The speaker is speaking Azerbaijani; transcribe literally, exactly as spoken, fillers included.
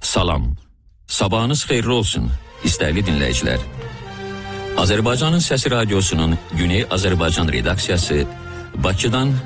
Salam. Sabahınız xeyirli olsun, istərli dinləyicilər. Azərbaycanın Səsi Radiosunun Güney Azərbaycan redaksiyası Bakıdan